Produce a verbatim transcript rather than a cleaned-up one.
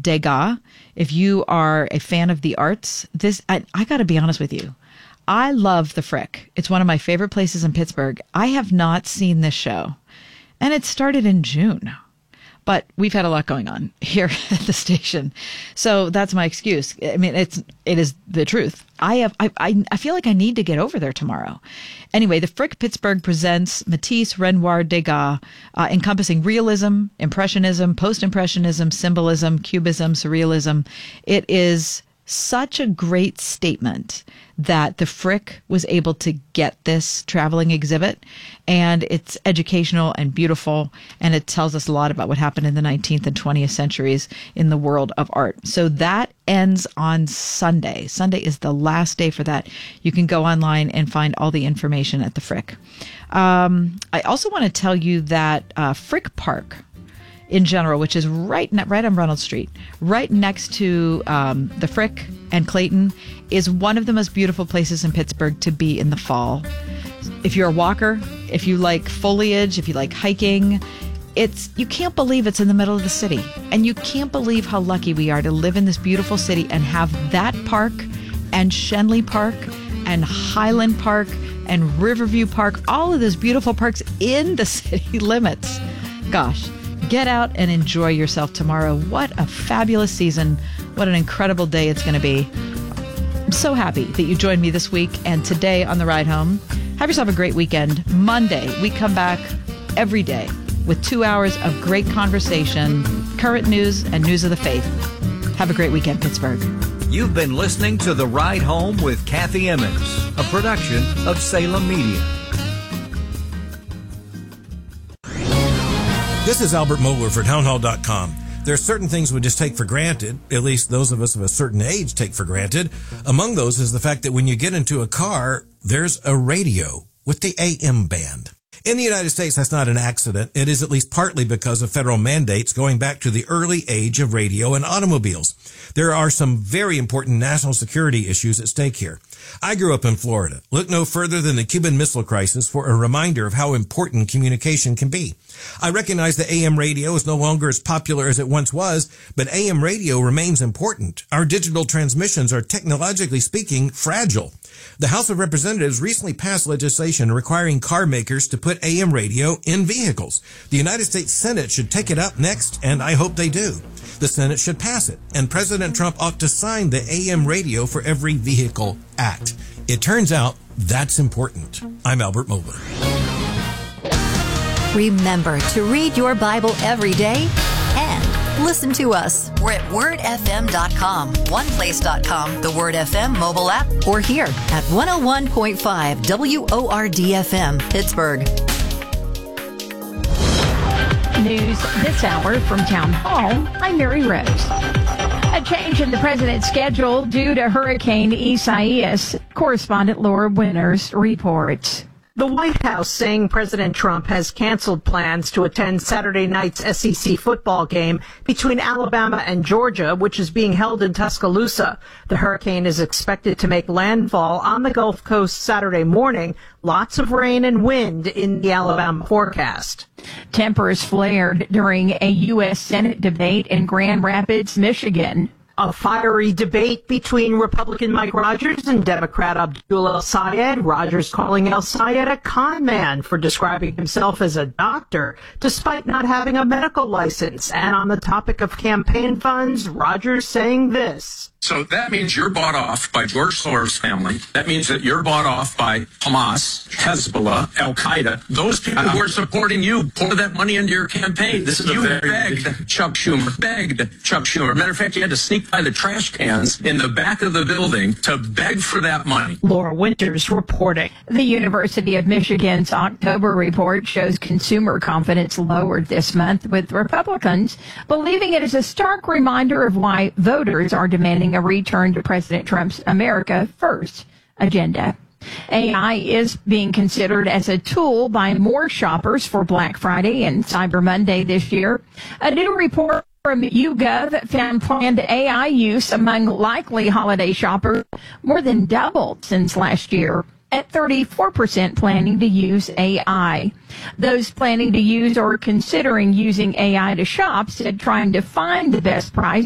Degas. If you are a fan of the arts, this I, I got to be honest with you. I love the Frick. It's one of my favorite places in Pittsburgh. I have not seen this show, and it started in June. But we've had a lot going on here at the station, so that's my excuse. I mean, it's it is the truth. I have I I, I feel like I need to get over there tomorrow. Anyway, the Frick Pittsburgh presents Matisse, Renoir, Degas, uh, encompassing realism, impressionism, post-impressionism, symbolism, cubism, surrealism. It is such a great statement that the Frick was able to get this traveling exhibit, and it's educational and beautiful, and it tells us a lot about what happened in the nineteenth and twentieth centuries in the world of art. So that ends on Sunday. Sunday is the last day for that. You can go online and find all the information at the Frick. Um, I also want to tell you that uh, Frick Park in general, which is right ne- right on Reynolds Street, right next to um, the Frick and Clayton, is one of the most beautiful places in Pittsburgh to be in the fall. If you're a walker, if you like foliage, if you like hiking, it's you can't believe it's in the middle of the city. And you can't believe how lucky we are to live in this beautiful city and have that park and Shenley Park and Highland Park and Riverview Park, all of those beautiful parks in the city limits. Gosh. Get out and enjoy yourself tomorrow. What a fabulous season. What an incredible day it's going to be. I'm so happy that you joined me this week and today on the ride home. Have yourself a great weekend. Monday, we come back every day with two hours of great conversation, current news, and news of the faith. Have a great weekend, Pittsburgh. You've been listening to The Ride Home with Kathy Emmons, a production of Salem Media. This is Albert Mohler for townhall dot com. There are certain things we just take for granted, at least those of us of a certain age take for granted. Among those is the fact that when you get into a car, there's a radio with the A M band. In the United States, that's not an accident. It is at least partly because of federal mandates going back to the early age of radio and automobiles. There are some very important national security issues at stake here. I grew up in Florida. Look no further than the Cuban Missile Crisis for a reminder of how important communication can be. I recognize that A M radio is no longer as popular as it once was, but A M radio remains important. Our digital transmissions are, technologically speaking, fragile. The House of Representatives recently passed legislation requiring car makers to put A M radio in vehicles. The United States Senate should take it up next, and I hope they do. The Senate should pass it, and President Trump ought to sign the A M Radio for Every Vehicle Act. It turns out that's important. I'm Albert Mohler. Remember to read your Bible every day and listen to us. We're at word f m dot com, one place dot com, the Word F M mobile app, or here at one oh one point five W O R D F M, Pittsburgh. News this hour from Town Hall. I'm Mary Rose. A change in the president's schedule due to Hurricane Isaias. Correspondent Laura Winters reports. The White House saying President Trump has canceled plans to attend Saturday night's S E C football game between Alabama and Georgia, which is being held in Tuscaloosa. The hurricane is expected to make landfall on the Gulf Coast Saturday morning. Lots of rain and wind in the Alabama forecast. Tempers flared during a U S Senate debate in Grand Rapids, Michigan. A fiery debate between Republican Mike Rogers and Democrat Abdul El-Sayed. Rogers calling El-Sayed a con man for describing himself as a doctor, despite not having a medical license. And on the topic of campaign funds, Rogers saying this. So that means you're bought off by George Soros' family. That means that you're bought off by Hamas, Hezbollah, Al-Qaeda. Those people who are supporting you pour that money into your campaign. This is you a very begged Chuck Schumer, begged Chuck Schumer. Matter of fact, you had to sneak by the trash cans in the back of the building to beg for that money. Laura Winters reporting. The University of Michigan's October report shows consumer confidence lowered this month, with Republicans believing it is a stark reminder of why voters are demanding a return to President Trump's America First agenda. A I is being considered as a tool by more shoppers for Black Friday and Cyber Monday this year. A new report from YouGov found planned A I use among likely holiday shoppers more than doubled since last year, at thirty-four percent planning to use A I. Those planning to use or considering using A I to shop said trying to find the best price